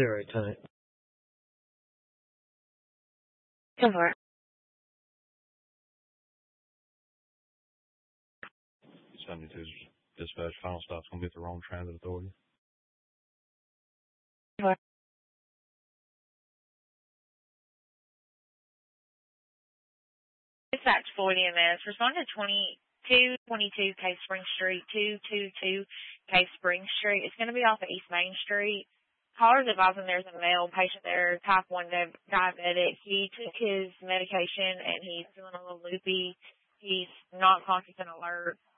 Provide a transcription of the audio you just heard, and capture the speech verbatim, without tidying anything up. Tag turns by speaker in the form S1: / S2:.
S1: Zero tank.
S2: Go for it.
S3: seventy-two dispatch, final stop's going to be at the Rome Transit Authority.
S2: Go for it. Dispatch forty M S. Respond to twenty-two twenty-two Cave Spring Street, two twenty-two Cave Spring Street. It's going to be off of East Main Street. Caller's advising there's a male patient there, type one diabetic. He took his medication and he's feeling a little loopy. He's not conscious and alert.